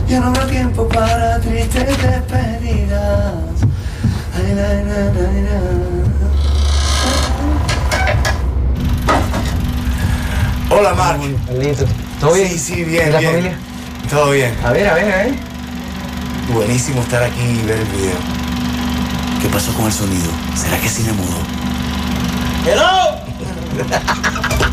Ya no habrá tiempo para tristes despedidas. Ay, la, la, la, la. Hola, Marc. Carlito, ¿todo bien? Sí, bien, ¿Y la bien. familia? Todo bien. A ver. Buenísimo estar aquí y ver el video. ¿Qué pasó con el sonido? ¿Será que sí me mudó? ¡Hello!